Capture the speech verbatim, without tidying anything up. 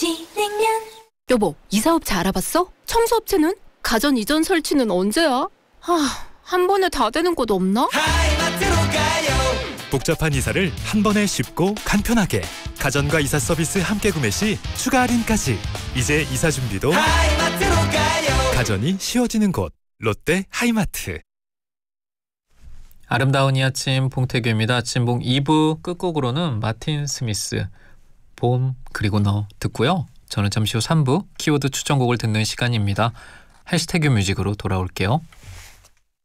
여보, 이사업체 알아봤어? 청소업체는? 가전 이전 설치는 언제야? 하, 한 번에 다 되는 곳 없나? 하이마트로 가요. 복잡한 이사를 한 번에 쉽고 간편하게. 가전과 이사 서비스 함께 구매 시 추가 할인까지. 이제 이사 준비도 하이마트로 가요. 가전이 쉬워지는 곳. 롯데 하이마트. 아름다운 이 아침 봉태규입니다. 아침봉 이 부 끝곡으로는 마틴 스미스 봄 그리고 너 듣고요. 저는 잠시 후 삼 부 키워드 추천곡을 듣는 시간입니다. 해시태그 뮤직으로 돌아올게요.